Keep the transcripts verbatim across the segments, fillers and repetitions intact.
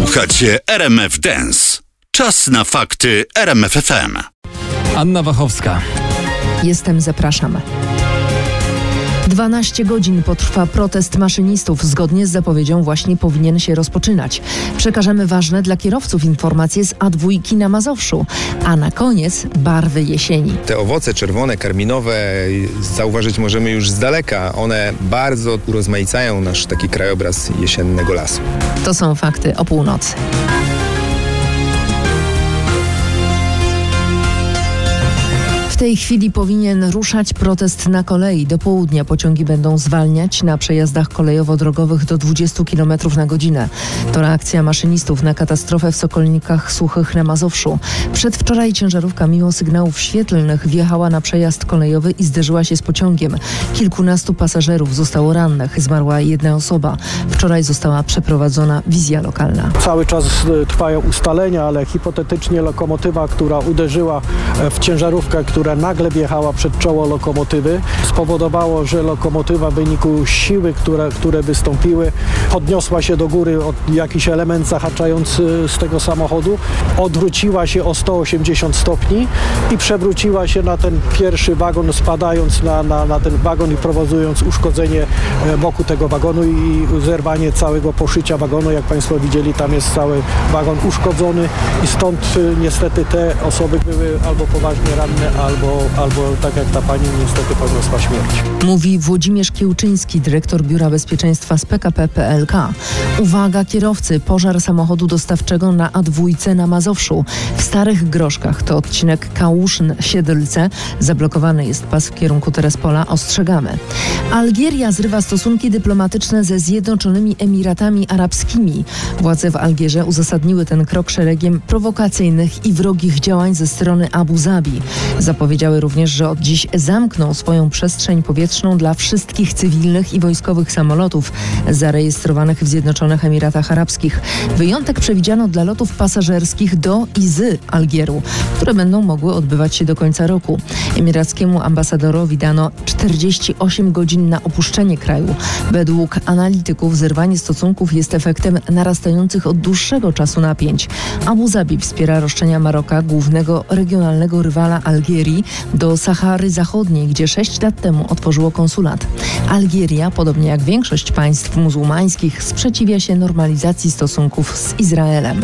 Słuchacie R M F Dance. Czas na fakty R M F F M. Anna Wachowska. Jestem, zapraszam. dwanaście godzin potrwa protest maszynistów. Zgodnie z zapowiedzią właśnie powinien się rozpoczynać. Przekażemy ważne dla kierowców informacje z A dwa na Mazowszu. A na koniec barwy jesieni. Te owoce czerwone, karminowe zauważyć możemy już z daleka. One bardzo urozmaicają nasz taki krajobraz jesiennego lasu. To są fakty o północy. W tej chwili powinien ruszać protest na kolei. Do południa pociągi będą zwalniać na przejazdach kolejowo-drogowych do dwudziestu kilometrów na godzinę. To reakcja maszynistów na katastrofę w Sokolnikach Suchych na Mazowszu. Przedwczoraj ciężarówka mimo sygnałów świetlnych wjechała na przejazd kolejowy i zderzyła się z pociągiem. Kilkunastu pasażerów zostało rannych. Zmarła jedna osoba. Wczoraj została przeprowadzona wizja lokalna. Cały czas trwają ustalenia, ale hipotetycznie lokomotywa, która uderzyła w ciężarówkę, która nagle wjechała przed czoło lokomotywy, spowodowało, że lokomotywa w wyniku siły, które, które wystąpiły, podniosła się do góry od jakiś element zahaczający z tego samochodu, odwróciła się o sto osiemdziesiąt stopni i przewróciła się na ten pierwszy wagon, spadając na, na, na ten wagon i prowokując uszkodzenie boku tego wagonu i zerwanie całego poszycia wagonu. Jak Państwo widzieli, tam jest cały wagon uszkodzony i stąd niestety te osoby były albo poważnie ranne, albo Albo, albo tak jak ta pani niestety poniosła śmierć. Mówi Włodzimierz Kiełczyński, dyrektor Biura Bezpieczeństwa z P K P P L K. Uwaga kierowcy, pożar samochodu dostawczego na A dwa na Mazowszu. W Starych Groszkach, to odcinek Kałuszyn-Siedlce. Zablokowany jest pas w kierunku Terespola. Ostrzegamy. Algieria zrywa stosunki dyplomatyczne ze Zjednoczonymi Emiratami Arabskimi. Władze w Algierze uzasadniły ten krok szeregiem prowokacyjnych i wrogich działań ze strony Abu Zabi. Zapowiedziały również, że od dziś zamkną swoją przestrzeń powietrzną dla wszystkich cywilnych i wojskowych samolotów zarejestrowanych w Zjednoczonych Emiratach Arabskich. Wyjątek przewidziano dla lotów pasażerskich do i z Algieru, które będą mogły odbywać się do końca roku. Emirackiemu ambasadorowi dano czterdzieści osiem godzin na opuszczenie kraju. Według analityków zerwanie stosunków jest efektem narastających od dłuższego czasu napięć. Abu Zabi wspiera roszczenia Maroka, głównego regionalnego rywala Algierii, do Sahary Zachodniej, gdzie sześć lat temu otworzyło konsulat. Algieria, podobnie jak większość państw muzułmańskich, sprzeciwia się normalizacji stosunków z Izraelem.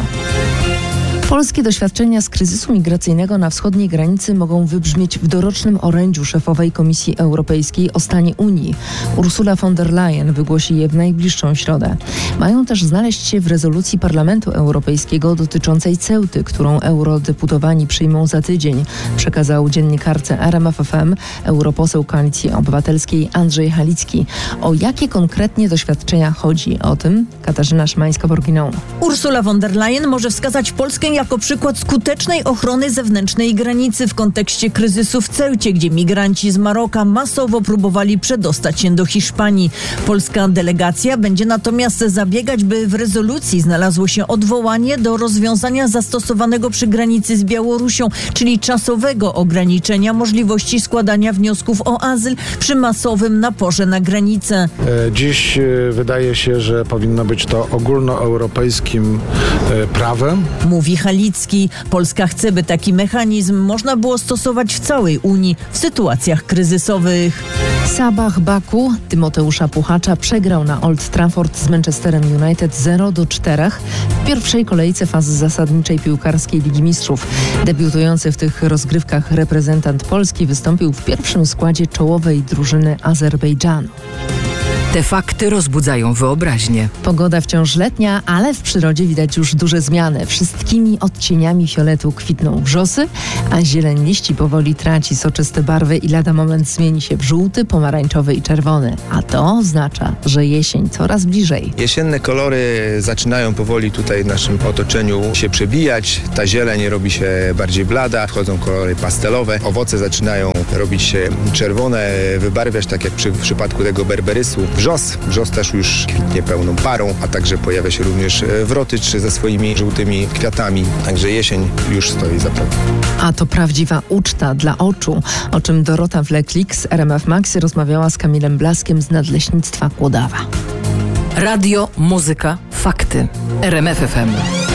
Polskie doświadczenia z kryzysu migracyjnego na wschodniej granicy mogą wybrzmieć w dorocznym orędziu szefowej Komisji Europejskiej o stanie Unii. Ursula von der Leyen wygłosi je w najbliższą środę. Mają też znaleźć się w rezolucji Parlamentu Europejskiego dotyczącej Ceuty, którą eurodeputowani przyjmą za tydzień, przekazał dziennikarce R M F F M europoseł Koalicji Obywatelskiej Andrzej Halicki. O jakie konkretnie doświadczenia chodzi? O tym Katarzyna Szymańska-Borginą. Ursula von der Leyen może wskazać Polskę jako przykład skutecznej ochrony zewnętrznej granicy w kontekście kryzysu w Ceucie, gdzie migranci z Maroka masowo próbowali przedostać się do Hiszpanii. Polska delegacja będzie natomiast zabiegać, by w rezolucji znalazło się odwołanie do rozwiązania zastosowanego przy granicy z Białorusią, czyli czasowego ograniczenia możliwości składania wniosków o azyl przy masowym naporze na granicę. Dziś wydaje się, że powinno być to ogólnoeuropejskim prawem. Mówi Halicki. Polska chce, by taki mechanizm można było stosować w całej Unii w sytuacjach kryzysowych. Sabah Baku Tymoteusza Puchacza przegrał na Old Trafford z Manchesterem United zero do czterech w pierwszej kolejce fazy zasadniczej piłkarskiej Ligi Mistrzów. Debiutujący w tych rozgrywkach reprezentant Polski wystąpił w pierwszym składzie czołowej drużyny Azerbejdżanu. Te fakty rozbudzają wyobraźnię. Pogoda wciąż letnia, ale w przyrodzie widać już duże zmiany. Wszystkimi odcieniami fioletu kwitną wrzosy, a zieleń liści powoli traci soczyste barwy i lada moment zmieni się w żółty, pomarańczowy i czerwony. A to oznacza, że jesień coraz bliżej. Jesienne kolory zaczynają powoli tutaj w naszym otoczeniu się przebijać. Ta zieleń robi się bardziej blada, wchodzą kolory pastelowe. Owoce zaczynają robić się czerwone, wybarwiać, tak jak przy, w przypadku tego berberysu. Wrzos. Wrzos też już kwitnie pełną parą, a także pojawia się również wrotycz ze swoimi żółtymi kwiatami. Także jesień już stoi za progiem. A to prawdziwa uczta dla oczu, o czym Dorota Wleklik z R M F Max rozmawiała z Kamilem Blaskiem z Nadleśnictwa Kłodawa. Radio, muzyka, Fakty. R M F F M.